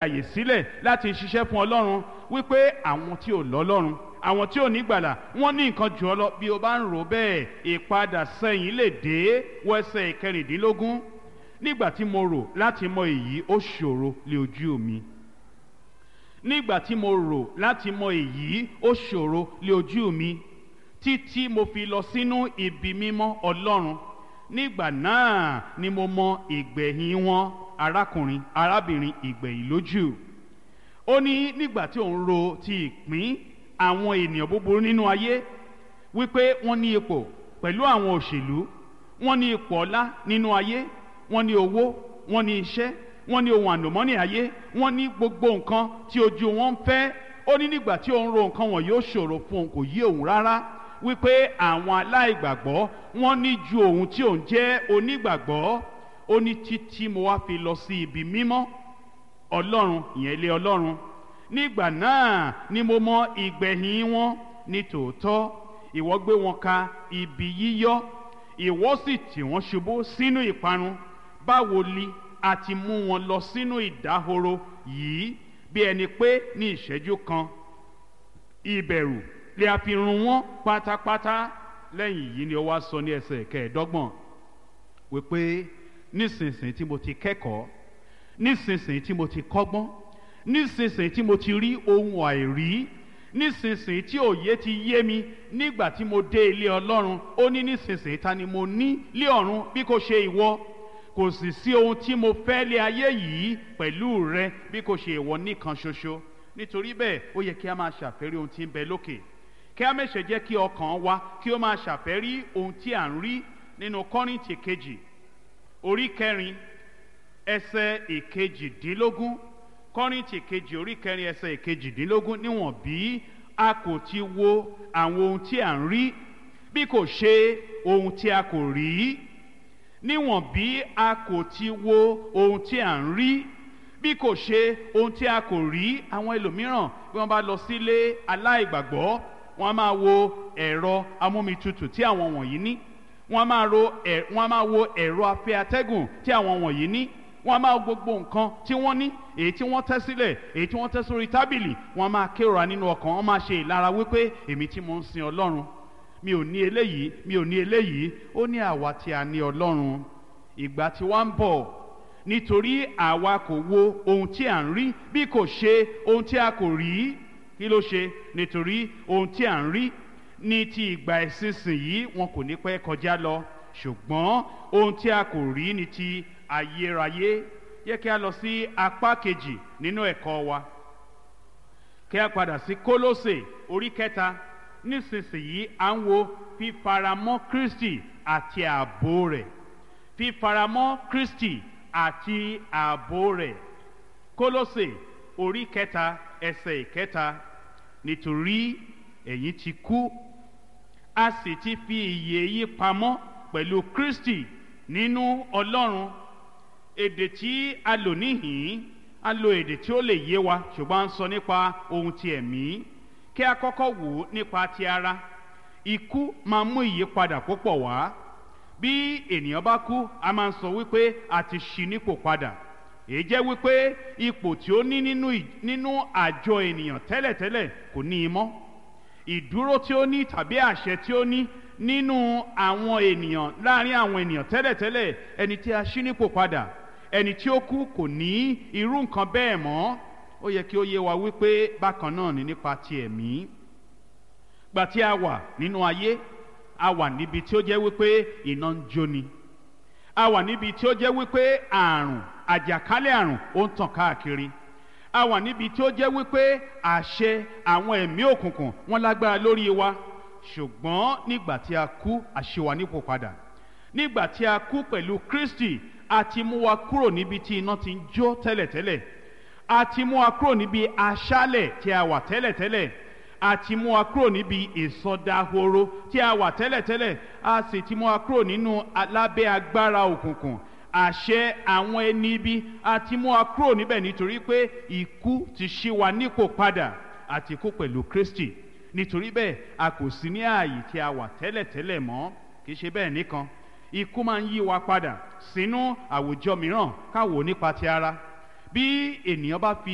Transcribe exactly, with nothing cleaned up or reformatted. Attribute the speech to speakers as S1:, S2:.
S1: àyè sílẹ̀ láti ṣiṣẹ́ fún Ọlọ́run wípé àwọn tí ò lọ́lọ́run, àwọn tí ò ní gbàlà, wọ́n ní nǹkan jù ọ lọ. Bí o bá ń rò bẹ́ẹ̀, ìpadà sẹ́yìn lè dé. Wẹ́sẹ̀ ìkẹrìndínlógún, nígbà tí mo rò láti mọ èyí ó ṣòro lé ojú mi. Nígbà tí mo rò láti mọ èyí ó ṣòro lé ojú mi, títí mo fi lọ sínú ibi mímọ́ Ọlọ́run. Nígbà náà ni mo mọ ìgbẹ̀yìn wọn, arákùnrin arábìnrin, ìgbẹ̀yìn lójú. Ó ní nígbà tí òun ro ti ìpín àwọn ènìyàn búburú nínú ayé, wípé wọ́n ní ipò pẹ̀lú àwọn òṣèlú, wọ́n ní ipò ọlá nínú ayé, wọ́n ní owó, wọ́n ní iṣẹ́, wọ́n ní ohun àlùmọ́nì ayé, wọ́n ní gbogbo nǹkan tí ojú wọn ń fẹ́. Ó ní nígbà tí òun ro nǹkan wọ̀nyí ó ṣòro fún òun, kò yé òun rárá, wípé àwọn aláìgbàgbọ́ wọ́n ní ju òun tí òun jẹ́ onígbàgbọ́. Ó ní títí mo wá fi lọ sí ibi mímọ́ Ọlọ́run, ìyẹn ilé Ọlọ́run. Nígbà náà ni mo mọ ìgbẹ̀yìn wọn. Ní tòótọ́ ìwọ gbé wọn ka ibi yíyọ́, ìwọ sì tì wọ́n ṣubú sínú ìparun. Báwo li a ti mú wọn lọ sínú ìdáhoro yìí, bí ẹni pé ní ìṣẹ́jú kan ìbẹ̀rù lè a fi run wọ́n pátápátá. Lẹ́yìn yìí ni ó wá sọ ní ẹsẹ̀ kẹẹ̀ẹ́dọ́gbọ̀n wípé nísinsìnyí tí mo ti kẹ́kọ̀ọ́, nísinsìnyí tí mo ti kọ́gbọ́n, nísinsìnyí tí mo ti rí ohun àìrí, nísinsìnyí tí òye ti yé mi nígbà tí mo dé ilé Ọlọ́run. Ó ní nísinsìnyí ta ni mo ní lé ọ̀run bí kò ṣe ìwọ? Kò sì sí ohun tí mo fẹ́ lé ayé yìí pẹ̀lú rẹ bí kò ṣe ìwọ nìkan ṣoṣo. Nítorí bẹ́ẹ̀ ó yẹ kí a máa ṣàfẹ́rí ohun tí ń bẹ lókè, kí a má ṣe jẹ́ kí ọkàn wa kí ó máa ṣàfẹ́rí ohun tí à ń rí. Nínú Kọ́ríńtì kejì orí kẹrin ẹsẹ̀ ìkejìdínlógún, Kọ́ríńtì kejì orí kẹrin ẹsẹ̀ ìkejìdínlógún, níwọ̀n bí a kò ti wo àwọn ohun tí à ń rí bí kò ṣe ohun tí a kò rí. Níwọ̀n bí a kò ti wo ohun tí à ń rí bí kò ṣe ohun tí a kò rí. Àwọn ẹlòmíràn bí wọ́n bá lọ sílé aláìgbàgbọ́, wọ́n á máa wo ẹ̀rọ amómitutù tí àwọn wọ̀nyí ní, wọ́n á máa ro ẹ̀ wọ́n á máa wo ẹ̀rọ afẹ́ atẹ́gùn tí àwọn wọ̀nyí ní, wọ́n á máa wo gbogbo nǹkan tí wọ́n ní, èyí tí wọ́n tẹ́ sílẹ̀, èyí tí wọ́n tẹ́ sórí tábìlì. Wọ́n á máa kérora nínú ọkàn, wọ́n máa ṣe ìlara wípé èmi tí mo ń sin Ọlọ́run, mi ò ní eléyìí, mi ò ní eléyìí. Ó ní àwa tí a ní Ọlọ́run, ìgbà tí wá ń bọ̀, nítorí àwa kò wo ohun tí à ń rí bí kò ṣe ohun tí a kò rí. Kí ló ṣe? Nítorí ohun tí à ń rí ní ti ìgbà ìsinsìnyí wọn kò ní pẹ́ kọjá lọ, ṣùgbọ́n ohun tí a kò rí ní ti ayérayé. Yẹ kí a lọ sí apá kejì nínú ẹ̀kọ́ wa, kí a padà sí Kólósè orí kẹta. Nísinsìnyí à ń wo fífaramọ́ Kristi àti ààbò rẹ̀, fífaramọ́ Kristi àti ààbò rẹ̀. Kólósè orí kẹta ẹsẹ̀ ìkẹta, nítorí ẹ̀yin ti kú, a sì ti fi ìyè yín pamọ́ pẹ̀lú Kristi nínú Ọlọ́run. Èdè tí a lò níhìn-ín, a lo èdè tí ó lè yé wa, ṣùgbọ́n a ń sọ nípa ohun ti ẹ̀mí. Kí a kọ́kọ́ wò ó nípa ti ara. Ikú máa mú ìyípadà púpọ̀ wá. Bí ènìyàn bá kú, a máa ń sọ wípé a ti ṣí nípò padà. Èyí jẹ́ wípé ipò tí ó ní nínú nínú àjọ ènìyàn tẹ́lẹ̀tẹ́lẹ̀ kò ní í mọ́. Ìdúró tí ó ní tàbí àṣẹ tí ó ní nínú àwọn ènìyàn, láàrin àwọn ènìyàn tẹ́lẹ̀tẹ́lẹ̀, ẹni tí a ṣí nípò padà, ẹni tí ó kú kò ní irú nǹkan bẹ́ẹ̀ mọ́. Ó yẹ kí ó yé wa wípé bákan náà ni nípa ti ẹ̀mí. Gbà tí a wà nínú ayé, a wà níbi tí ó jẹ́ wípé iná ń jóni, a wà níbi tí ó jẹ́ wípé àrùn àjàkálẹ̀ àrùn ó ń tàn káàkiri, a wà níbi tí ó jẹ́ wípé àṣẹ àwọn ẹ̀mí òkùnkùn wọ́n lágbára lórí wa. Ṣùgbọ́n nígbà tí a kú, a ṣí wa nípò padà. Nígbà tí a kú pẹ̀lú Kristi, a ti mú wa kúrò níbi tí iná ti ń jó tẹ́lẹ̀tẹ́lẹ̀, a ti mú wa kúrò níbi aṣálẹ̀ tí a wà tẹ́lẹ̀tẹ́lẹ̀, a ti mú wa kúrò níbi ìsọdahoro tí a wà tẹ́lẹ̀tẹ́lẹ̀, a sì ti mú wa kúrò nínú lábẹ́ agbára òkùnkùn, àṣẹ àwọn ẹni ibi, a ti mú wa kúrò níbẹ̀ nítorí pé ikú ti ṣí wa nípò padà, àti kú pẹ̀lú Kristi. Nítorí bẹ́ẹ̀ a kò sí ní ààyè tí a wà tẹ́lẹ̀tẹ́lẹ̀ mọ́. Kì í ṣe bẹ́ẹ̀ nìkan, ikú máa ń yí wa padà sínú àwùjọ mìíràn. Ká wò nípa ti ara. Bí ènìyàn bá fi